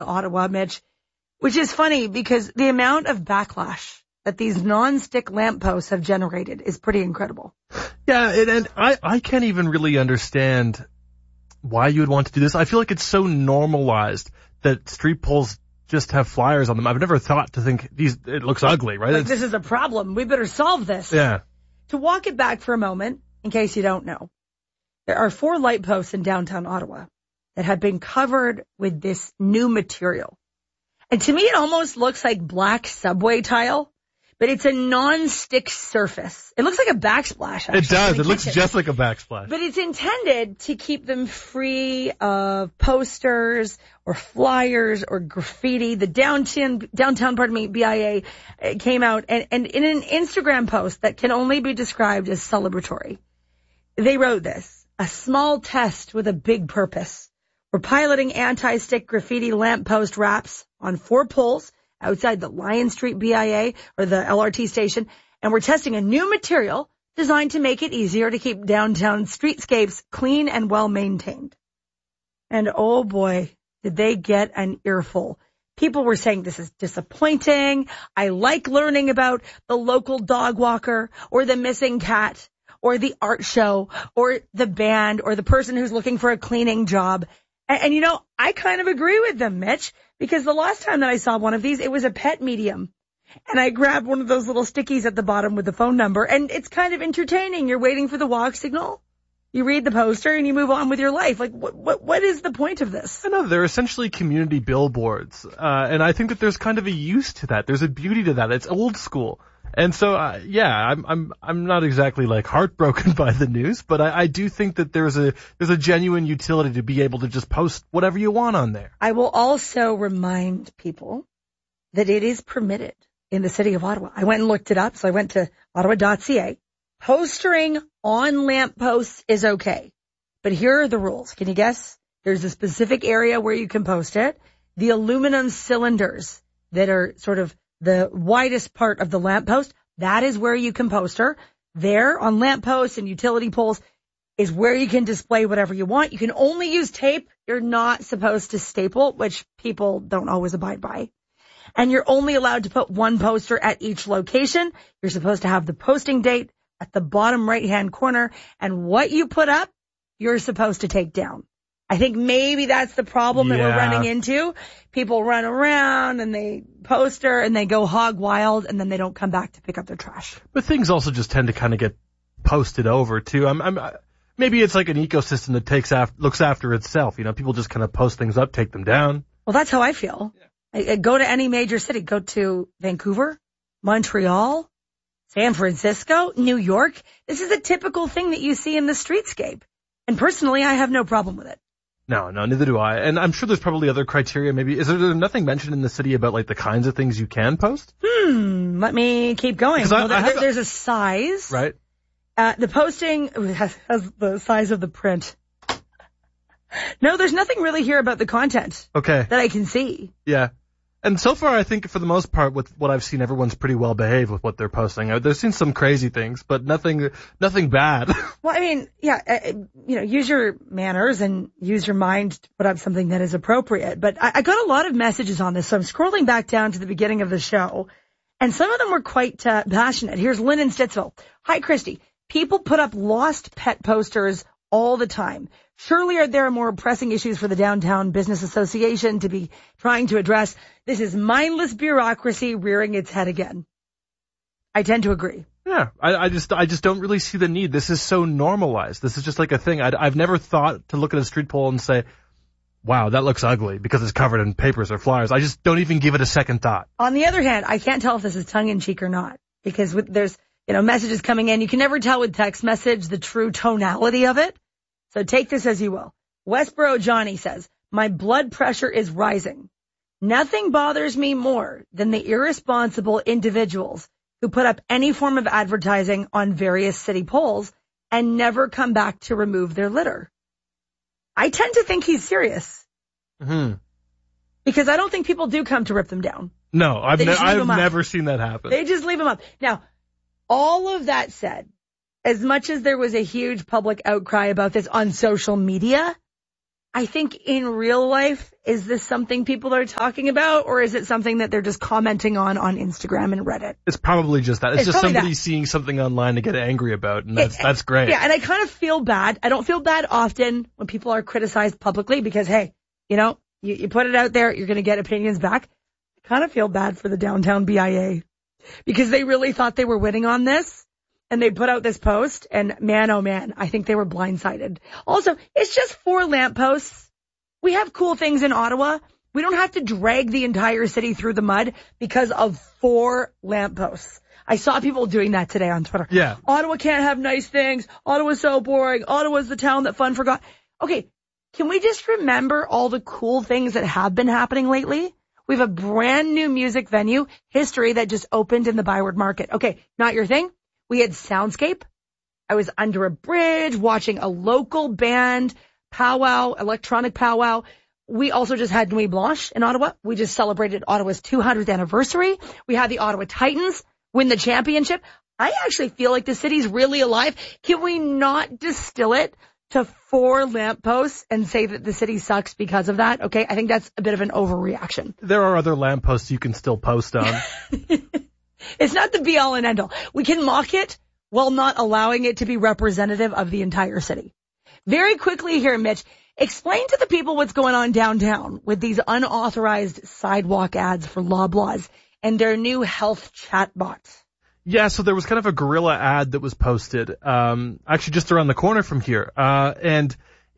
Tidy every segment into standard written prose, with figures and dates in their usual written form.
Ottawa, Mitch, which is funny because the amount of backlash that these non-stick lampposts have generated is pretty incredible. Yeah, and I can't even really understand why you would want to do this. I feel like it's so normalized that street poles just have flyers on them. I've never thought to think it looks ugly, right? Like this is a problem. We better solve this. Yeah. To walk it back for a moment, in case you don't know, there are 4 light posts in downtown Ottawa that have been covered with this new material. And to me, it almost looks like black subway tile, but it's a non-stick surface. It looks like a backsplash, actually. It does. It looks just like a backsplash. But it's intended to keep them free of posters or flyers or graffiti. The downtown, BIA came out and in an Instagram post that can only be described as celebratory, they wrote this: a small test with a big purpose. We're piloting anti-stick graffiti lamppost wraps on 4 poles outside the Lion Street BIA or the LRT station, and we're testing a new material designed to make it easier to keep downtown streetscapes clean and well maintained. And oh boy, did they get an earful. People were saying this is disappointing. I like learning about the local dog walker or the missing cat or the art show or the band or the person who's looking for a cleaning job. And you know, I kind of agree with them, Mitch, because the last time that I saw one of these, it was a pet medium. And I grabbed one of those little stickies at the bottom with the phone number, and it's kind of entertaining. You're waiting for the walk signal. You read the poster and you move on with your life. Like, what is the point of this? I know, they're essentially community billboards. And I think that there's kind of a use to that. There's a beauty to that. It's old school. And so, I'm not exactly like heartbroken by the news, but I do think that there's a genuine utility to be able to just post whatever you want on there. I will also remind people that it is permitted in the city of Ottawa. I went and looked it up. So I went to ottawa.ca. Postering on lampposts is okay. But here are the rules. Can you guess? There's a specific area where you can post it. The aluminum cylinders that are sort of the widest part of the lamppost, that is where you can poster. There on lampposts and utility poles is where you can display whatever you want. You can only use tape. You're not supposed to staple, which people don't always abide by. And you're only allowed to put 1 poster at each location. You're supposed to have the posting date at the bottom right-hand corner. And what you put up, you're supposed to take down. I think maybe that's the problem that we're running into. People run around and they poster and they go hog wild and then they don't come back to pick up their trash. But things also just tend to kind of get posted over too. Maybe it's like an ecosystem that looks after itself. You know, people just kind of post things up, take them down. Well, that's how I feel. I go to any major city. Go to Vancouver, Montreal, San Francisco, New York. This is a typical thing that you see in the streetscape. And personally, I have no problem with it. No, neither do I. And I'm sure there's probably other criteria. Maybe is there nothing mentioned in the city about like the kinds of things you can post? Let me keep going. There's a size. Right. The posting has the size of the print. No, there's nothing really here about the content. Okay. That I can see. Yeah. And so far, I think for the most part, with what I've seen, everyone's pretty well behaved with what they're posting. I've seen some crazy things, but nothing bad. Well, I mean, use your manners and use your mind to put up something that is appropriate. But I got a lot of messages on this, so I'm scrolling back down to the beginning of the show, and some of them were quite passionate. Here's Lynn in Stittsville. Hi, Christy. People put up lost pet posters all the time. Surely there are more pressing issues for the Downtown Business Association to be trying to address. This is mindless bureaucracy rearing its head again. I tend to agree. Yeah, I just don't really see the need. This is so normalized. This is just like a thing. I've never thought to look at a street pole and say, wow, that looks ugly because it's covered in papers or flyers. I just don't even give it a second thought. On the other hand, I can't tell if this is tongue-in-cheek or not because there's messages coming in. You can never tell with text message the true tonality of it. So take this as you will. Westboro Johnny says, my blood pressure is rising. Nothing bothers me more than the irresponsible individuals who put up any form of advertising on various city poles and never come back to remove their litter. I tend to think he's serious. Mm-hmm. Because I don't think people do come to rip them down. No, I've never seen that happen. They just leave them up. Now, all of that said, as much as there was a huge public outcry about this on social media, I think in real life, is this something people are talking about, or is it something that they're just commenting on Instagram and Reddit? It's probably just that. It's just somebody that. Seeing something online to get angry about, and that's great. Yeah, and I kind of feel bad. I don't feel bad often when people are criticized publicly because, hey, you put it out there, you're going to get opinions back. I kind of feel bad for the downtown BIA because they really thought they were winning on this. And they put out this post, and man, oh man, I think they were blindsided. Also, it's just 4 lampposts. We have cool things in Ottawa. We don't have to drag the entire city through the mud because of 4 lampposts. I saw people doing that today on Twitter. Yeah. Ottawa can't have nice things. Ottawa's so boring. Ottawa's the town that fun forgot. Okay, can we just remember all the cool things that have been happening lately? We have a brand new music venue, History, that just opened in the Byward Market. Okay, not your thing? We had Soundscape. I was under a bridge watching a local band powwow, electronic powwow. We also just had Nuit Blanche in Ottawa. We just celebrated Ottawa's 200th anniversary. We had the Ottawa Titans win the championship. I actually feel like the city's really alive. Can we not distill it to 4 lampposts and say that the city sucks because of that? Okay, I think that's a bit of an overreaction. There are other lampposts you can still post on. It's not the be-all and end-all. We can mock it while not allowing it to be representative of the entire city. Very quickly here, Mitch, explain to the people what's going on downtown with these unauthorized sidewalk ads for Loblaws and their new health chatbots. Yeah, so there was kind of a guerrilla ad that was posted, actually just around the corner from here, and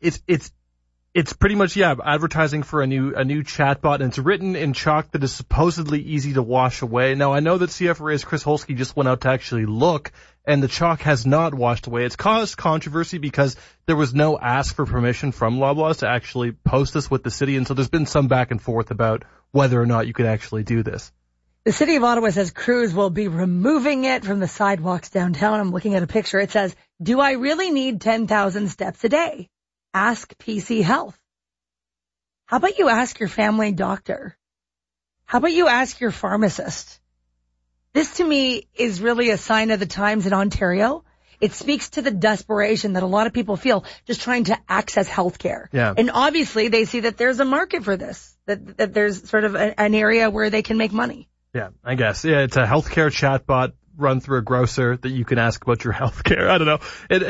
it's pretty much, advertising for a new chatbot, and it's written in chalk that is supposedly easy to wash away. Now, I know that CFRA's Chris Holsky just went out to actually look, and the chalk has not washed away. It's caused controversy because there was no ask for permission from Loblaws to actually post this with the city, and so there's been some back and forth about whether or not you could actually do this. The city of Ottawa says crews will be removing it from the sidewalks downtown. I'm looking at a picture. It says, "Do I really need 10,000 steps a day? Ask PC Health." How about you ask your family doctor? How about you ask your pharmacist? This to me is really a sign of the times in Ontario. It speaks to the desperation that a lot of people feel just trying to access healthcare. Yeah. And obviously they see that there's a market for this, that there's sort of an area where they can make money. Yeah, I guess. Yeah, it's a healthcare chatbot run through a grocer that you can ask about your healthcare. I don't know.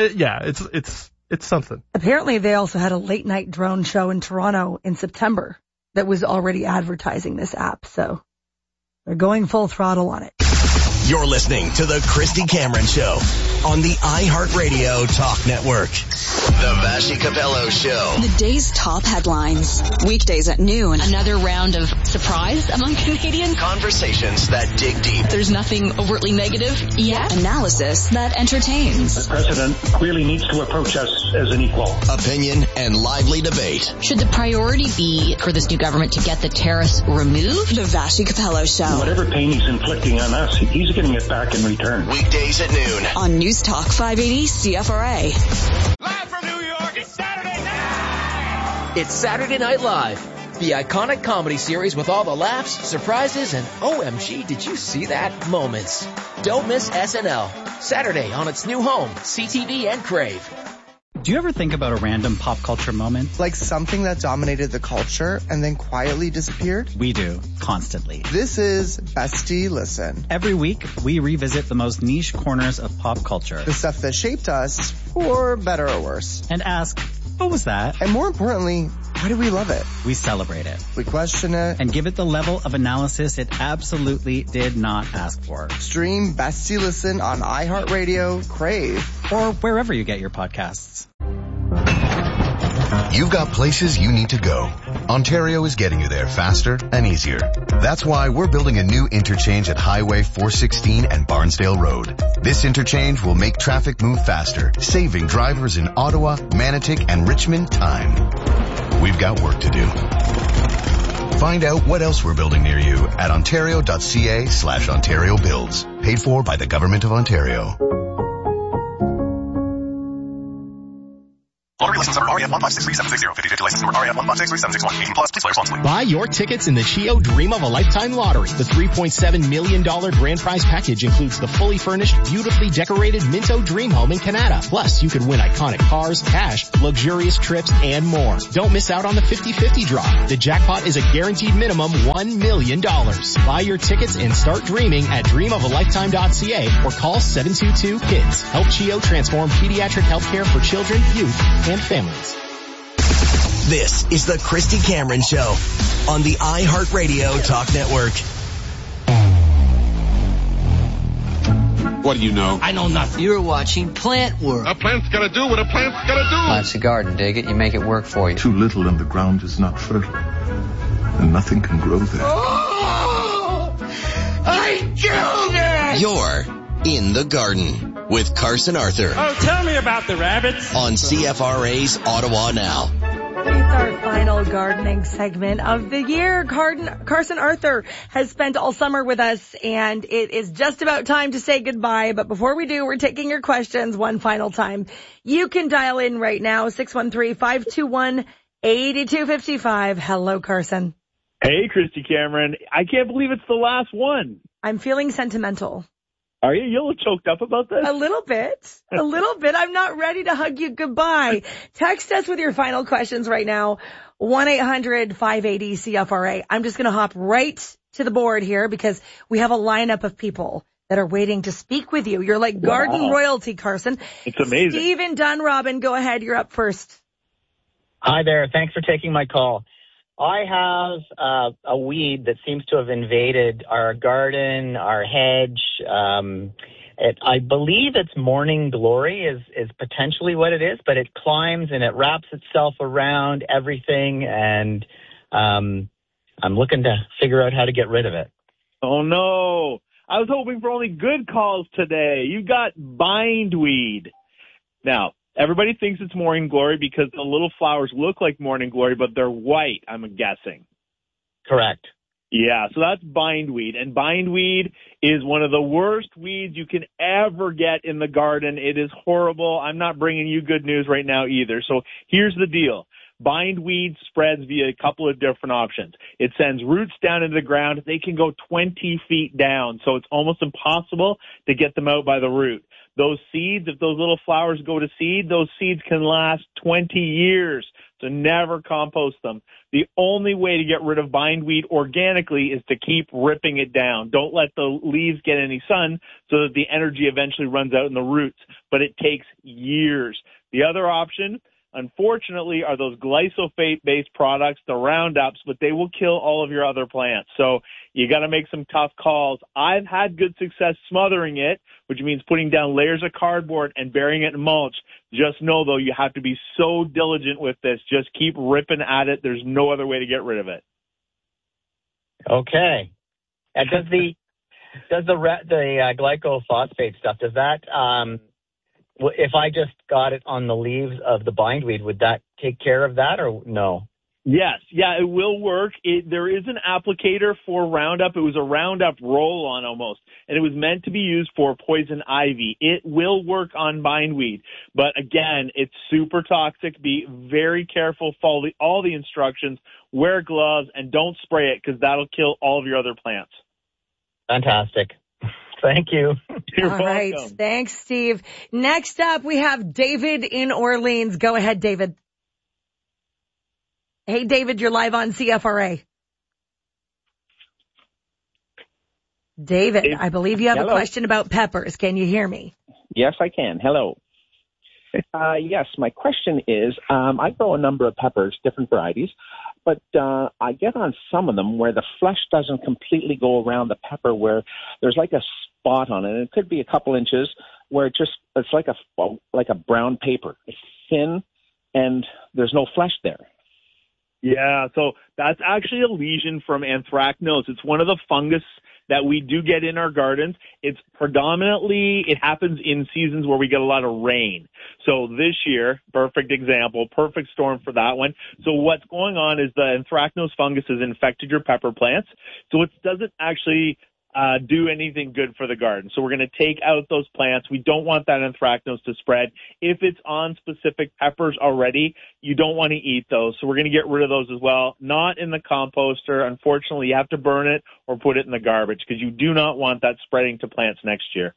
It's something. Apparently, they also had a late-night drone show in Toronto in September that was already advertising this app. So they're going full throttle on it. You're listening to The Christy Cameron Show on the iHeartRadio Talk Network. The Vassy Capello Show. The day's top headlines. Weekdays at noon. Another round of surprise among Canadians. Conversations that dig deep. There's nothing overtly negative yet. Analysis that entertains. The president clearly needs to approach us as an equal. Opinion and lively debate. Should the priority be for this new government to get the tariffs removed? The Vassy Capello Show. Whatever pain he's inflicting on us, he's getting it back in return. Weekdays at noon. On News Talk 580 CFRA. Live from New York, it's Saturday night! It's Saturday Night Live, the iconic comedy series with all the laughs, surprises, and OMG, did you see that moments. Don't miss SNL, Saturday on its new home, CTV and Crave. Do you ever think about a random pop culture moment? Like something that dominated the culture and then quietly disappeared? We do, constantly. This is Bestie Listen. Every week, we revisit the most niche corners of pop culture. The stuff that shaped us, for better or worse. And ask, what was that? And more importantly, why do we love it? We celebrate it. We question it. And give it the level of analysis it absolutely did not ask for. Stream Bestie Listen on iHeartRadio, Crave, or wherever you get your podcasts. You've got places you need to go. Ontario is getting you there faster and easier. That's why we're building a new interchange at Highway 416 and Barnsdale Road. This interchange will make traffic move faster, saving drivers in Ottawa, Manotick, and Richmond time. We've got work to do. Find out what else we're building near you at ontario.ca/Ontario Builds. Paid for by the Government of Ontario. license number REF1563760. 5050 license number REF1563761. 18 plus. Please play responsibly. Buy your tickets in the Chio Dream of a Lifetime lottery. The $3.7 million grand prize package includes the fully furnished, beautifully decorated Minto Dream Home in Canada. Plus, you could win iconic cars, cash, luxurious trips, and more. Don't miss out on the 50-50 draw. The jackpot is a guaranteed minimum $1 million. Buy your tickets and start dreaming at dreamofalifetime.ca or call 722-KIDS. Help Chio transform pediatric healthcare for children, youth, and families. This is the Christy Cameron Show on the iHeartRadio Talk Network. What do you know? I know nothing. You're watching Plant Work. A plant's gotta do what a plant's gotta do. Plant's a garden, dig it. You make it work for you. Too little and the ground is not fertile, and nothing can grow there. Oh! I killed it! You're in the garden with Carson Arthur. Oh, tell me about the rabbits. On CFRA's Ottawa Now. It's our final gardening segment of the year. Carson Arthur has spent all summer with us, and it is just about time to say goodbye. But before we do, we're taking your questions one final time. You can dial in right now, 613-521-8255. Hello, Carson. Hey, Christy Cameron. I can't believe it's the last one. I'm feeling sentimental. Are you? You a little choked up about this? A little bit. I'm not ready to hug you goodbye. Text us with your final questions right now. 1-800-580-CFRA. I'm just going to hop right to the board here because we have a lineup of people that are waiting to speak with you. You're like garden royalty, Carson. It's amazing. Stephen Dunrobin, go ahead. You're up first. Hi there. Thanks for taking my call. I have a weed that seems to have invaded our garden, our hedge. I believe it's morning glory is potentially what it is, but it climbs and it wraps itself around everything, and I'm looking to figure out how to get rid of it. Oh, no. I was hoping for only good calls today. You got bindweed. Now, everybody thinks it's morning glory because the little flowers look like morning glory, but they're white, I'm guessing. Correct. Yeah, so that's bindweed. And bindweed is one of the worst weeds you can ever get in the garden. It is horrible. I'm not bringing you good news right now either. So here's the deal. Bindweed spreads via a couple of different options. It sends roots down into the ground. They can go 20 feet down, so it's almost impossible to get them out by the root. Those seeds, if those little flowers go to seed, those seeds can last 20 years. So never compost them. The only way to get rid of bindweed organically is to keep ripping it down. Don't let the leaves get any sun so that the energy eventually runs out in the roots. But it takes years. The other option, unfortunately, are those glyphosate-based products, the Roundups, but they will kill all of your other plants. So you got to make some tough calls. I've had good success smothering it, which means putting down layers of cardboard and burying it in mulch. Just know, though, you have to be so diligent with this. Just keep ripping at it. There's no other way to get rid of it. Okay. And does the glyphosate stuff, does that if I just got it on the leaves of the bindweed, would that take care of that or no? Yes. Yeah, it will work. There is an applicator for Roundup. It was a Roundup roll-on almost, and it was meant to be used for poison ivy. It will work on bindweed, but again, it's super toxic. Be very careful. Follow all the instructions. Wear gloves, and don't spray it because that'll kill all of your other plants. Fantastic. Thank you. You're all welcome. Right. Thanks, Steve. Next up, we have David in Orleans. Go ahead, David. Hey, David, you're live on CFRA. David, I believe you have a question about peppers. Can you hear me? Yes, I can. Hello. Yes, my question is, I grow a number of peppers, different varieties, but I get on some of them where the flesh doesn't completely go around the pepper, where there's like a spot on it, and it could be a couple inches, where it's like a brown paper. It's thin, and there's no flesh there. Yeah, so that's actually a lesion from anthracnose. It's one of the fungus that we do get in our gardens. It happens in seasons where we get a lot of rain. So this year, perfect example, perfect storm for that one. So what's going on is the anthracnose fungus has infected your pepper plants. So it doesn't actually do anything good for the garden. So we're going to take out those plants. We don't want that anthracnose to spread. If it's on specific peppers already, you don't want to eat those. So we're going to get rid of those as well. Not in the composter. Unfortunately, you have to burn it or put it in the garbage because you do not want that spreading to plants next year.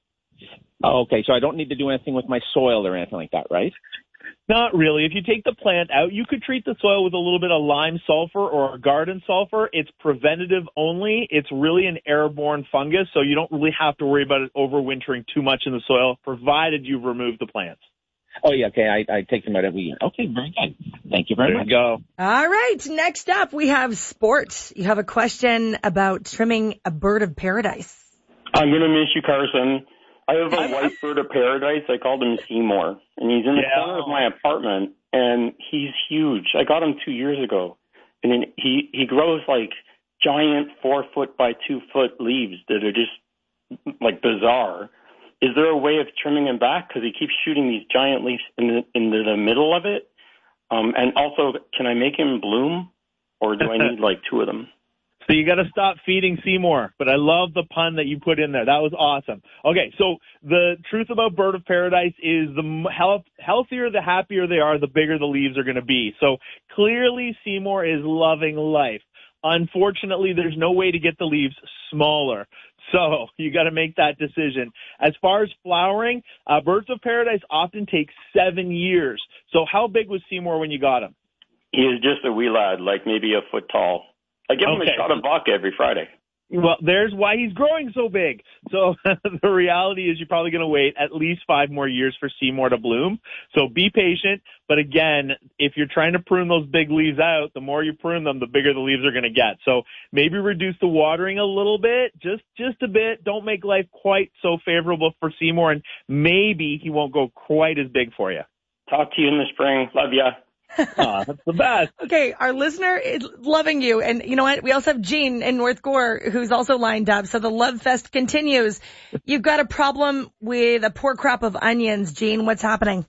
Okay, so I don't need to do anything with my soil or anything like that, right? Not really. If you take the plant out, you could treat the soil with a little bit of lime sulfur or garden sulfur. It's preventative only. It's really an airborne fungus, so you don't really have to worry about it overwintering too much in the soil, provided you remove the plants. Oh, yeah, okay. I take them out every year. Okay, very good. Thank you very much. There you go. All right. Next up, we have sport. You have a question about trimming a bird of paradise. I'm going to miss you, Carson. I have a white bird of paradise. I called him Seymour, and he's in the corner of my apartment, and he's huge. I got him 2 years ago, and then he grows like giant 4-foot by 2-foot leaves that are just like bizarre. Is there a way of trimming him back? Because he keeps shooting these giant leaves into the middle of it. And also, can I make him bloom, or do I need like 2 of them? So you got to stop feeding Seymour, but I love the pun that you put in there. That was awesome. Okay, so the truth about bird of paradise is the healthier, the happier they are, the bigger the leaves are going to be. So clearly Seymour is loving life. Unfortunately, there's no way to get the leaves smaller. So you got to make that decision. As far as flowering, birds of paradise often take 7 years. So how big was Seymour when you got him? He is just a wee lad, like maybe a foot tall. I give him a shot of vodka every Friday. Well, there's why he's growing so big. So the reality is you're probably going to wait at least 5 more years for Seymour to bloom. So be patient. But again, if you're trying to prune those big leaves out, the more you prune them, the bigger the leaves are going to get. So maybe reduce the watering a little bit, just a bit. Don't make life quite so favorable for Seymour, and maybe he won't go quite as big for you. Talk to you in the spring. Love ya. That's the best. Okay, our listener is loving you. And you know what? We also have Jean in North Gore who's also lined up. So the love fest continues. You've got a problem with a poor crop of onions. Jean, what's happening?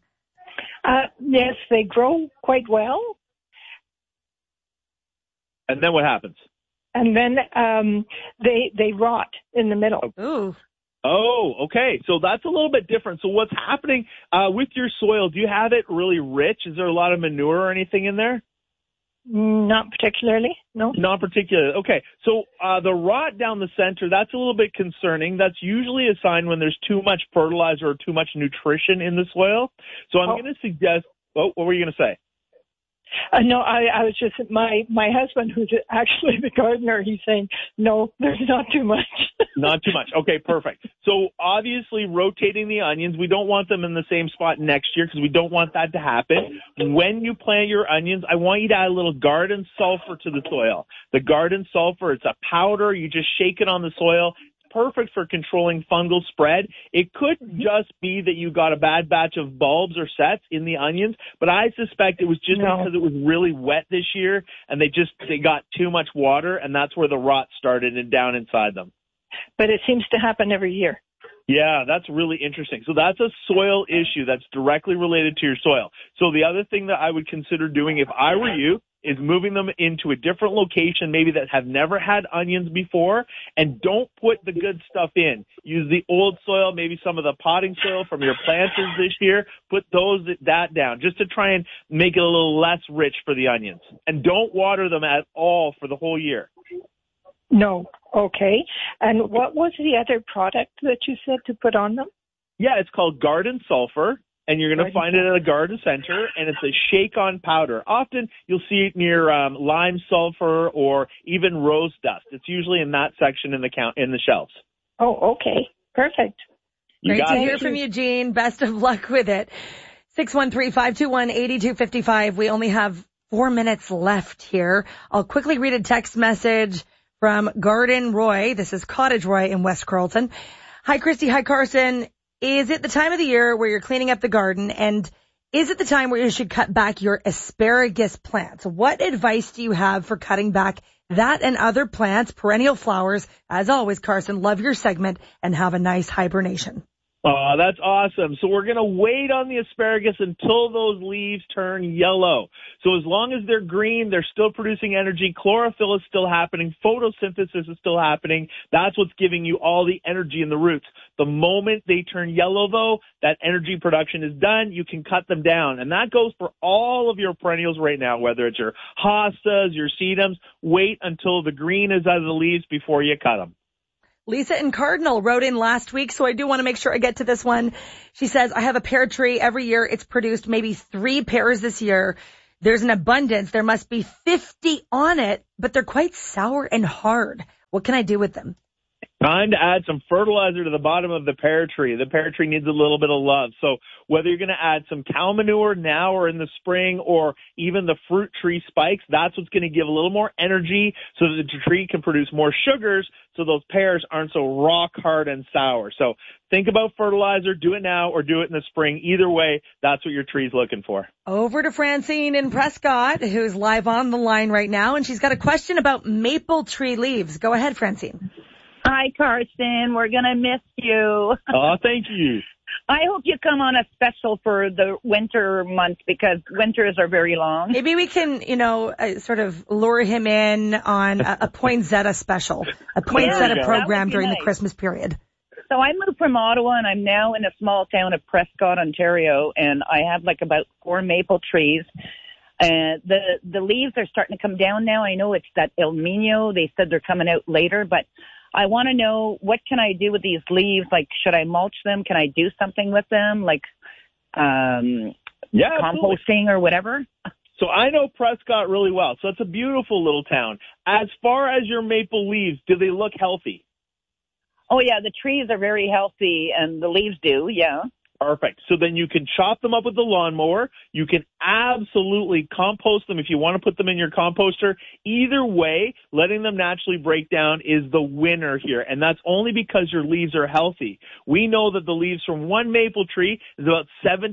Yes, they grow quite well. And then what happens? And then they rot in the middle. Ooh. Oh, okay. So that's a little bit different. So what's happening with your soil? Do you have it really rich? Is there a lot of manure or anything in there? Not particularly, no. Not particularly. Okay. So the rot down the center, that's a little bit concerning. That's usually a sign when there's too much fertilizer or too much nutrition in the soil. So I'm going to suggest, what were you going to say? No, I was just, my husband, who's actually the gardener, he's saying, no, there's not too much. Not too much. Okay, perfect. So obviously rotating the onions, we don't want them in the same spot next year because we don't want that to happen. When you plant your onions, I want you to add a little garden sulfur to the soil. The garden sulfur, it's a powder. You just shake it on the soil. Perfect for controlling fungal spread. It could just be that you got a bad batch of bulbs or sets in the onions, but I suspect it was just because it was really wet this year and they got too much water, and that's where the rot started and down inside them. But it seems to happen every year. Yeah, that's really interesting. So that's a soil issue that's directly related to your soil. So the other thing that I would consider doing if I were you is moving them into a different location, maybe that have never had onions before, and don't put the good stuff in. Use the old soil, maybe some of the potting soil from your planters this year. Put that down just to try and make it a little less rich for the onions. And don't water them at all for the whole year. No. Okay. And what was the other product that you said to put on them? Yeah, it's called garden sulfur. And you're going to find it at a garden center, and it's a shake-on powder. Often you'll see it near lime sulfur or even rose dust. It's usually in that section in the shelves. Oh, okay. Perfect. Great to hear from you, Jean. Best of luck with it. 613-521-8255. We only have 4 minutes left here. I'll quickly read a text message from Garden Roy. This is Cottage Roy in West Carleton. Hi, Christy. Hi, Carson. Is it the time of the year where you're cleaning up the garden, and is it the time where you should cut back your asparagus plants? What advice do you have for cutting back that and other plants, perennial flowers? As always, Carson, love your segment and have a nice hibernation. Oh, that's awesome. So we're going to wait on the asparagus until those leaves turn yellow. So as long as they're green, they're still producing energy. Chlorophyll is still happening. Photosynthesis is still happening. That's what's giving you all the energy in the roots. The moment they turn yellow, though, that energy production is done. You can cut them down. And that goes for all of your perennials right now, whether it's your hostas, your sedums. Wait until the green is out of the leaves before you cut them. Lisa in Cardinal wrote in last week, so I do want to make sure I get to this one. She says, I have a pear tree. Every year it's produced maybe 3 pears this year. There's an abundance. There must be 50 on it, but they're quite sour and hard. What can I do with them? Time to add some fertilizer to the bottom of the pear tree. The pear tree needs a little bit of love. So whether you're going to add some cow manure now or in the spring or even the fruit tree spikes, that's what's going to give a little more energy so that the tree can produce more sugars so those pears aren't so rock hard and sour. So think about fertilizer. Do it now or do it in the spring. Either way, that's what your tree's looking for. Over to Francine in Prescott, who's live on the line right now, and she's got a question about maple tree leaves. Go ahead, Francine. Hi, Carson. We're going to miss you. Oh, thank you. I hope you come on a special for the winter months because winters are very long. Maybe we can, sort of lure him in on a Poinsettia special, a Poinsettia program during the Christmas period. So I moved from Ottawa, and I'm now in a small town of Prescott, Ontario, and I have like about 4 maple trees. The leaves are starting to come down now. I know it's that El Niño. They said they're coming out later, but I want to know, what can I do with these leaves? Like, should I mulch them? Can I do something with them? Like, composting absolutely. Or whatever? So I know Prescott really well. So it's a beautiful little town. As far as your maple leaves, do they look healthy? Oh, yeah, the trees are very healthy, and the leaves do, yeah. Perfect. So then you can chop them up with the lawnmower. You can absolutely compost them if you want to put them in your composter. Either way, letting them naturally break down is the winner here, and that's only because your leaves are healthy. We know that the leaves from one maple tree is about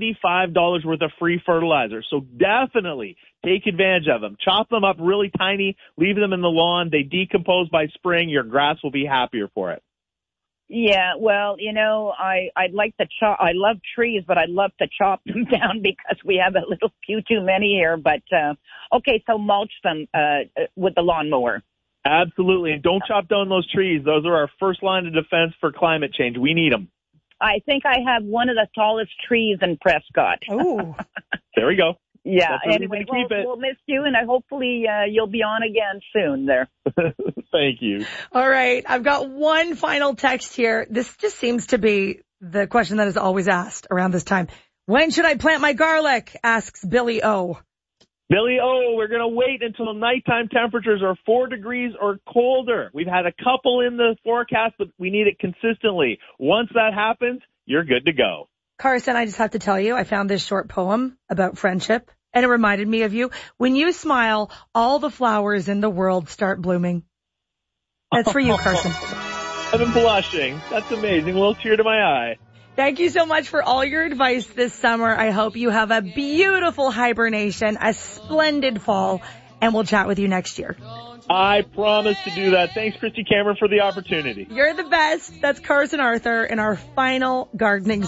$75 worth of free fertilizer, so definitely take advantage of them. Chop them up really tiny, leave them in the lawn. They decompose by spring. Your grass will be happier for it. Yeah, well, I'd like to chop. I love trees, but I'd love to chop them down because we have a little few too many here. But, okay, so mulch them with the lawnmower. Absolutely. And don't chop down those trees. Those are our first line of defense for climate change. We need them. I think I have one of the tallest trees in Prescott. Oh. There we go. Yeah, anyway, we'll miss you, and hopefully you'll be on again soon there. Thank you. All right, I've got one final text here. This just seems to be the question that is always asked around this time. When should I plant my garlic? Asks Billy O. Billy O, we're going to wait until nighttime temperatures are 4 degrees or colder. We've had a couple in the forecast, but we need it consistently. Once that happens, you're good to go. Carson, I just have to tell you, I found this short poem about friendship, and it reminded me of you. When you smile, all the flowers in the world start blooming. That's for you, Carson. I'm blushing. That's amazing. A little tear to my eye. Thank you so much for all your advice this summer. I hope you have a beautiful hibernation, a splendid fall, and we'll chat with you next year. I promise to do that. Thanks, Christy Cameron, for the opportunity. You're the best. That's Carson Arthur in our final gardening